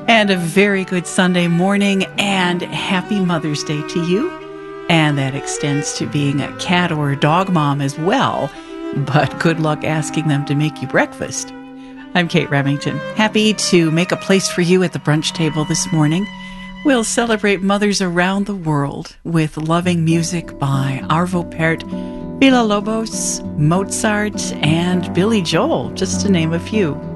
And a very good Sunday morning and happy Mother's Day to you. And that extends to being a cat or a dog mom as well. But good luck asking them to make you breakfast. I'm Kate Remington, happy to make a place for you at the brunch table this morning. We'll celebrate mothers around the world with loving music by Arvo Pärt, Villa-Lobos, Mozart, and Billy Joel, just to name a few.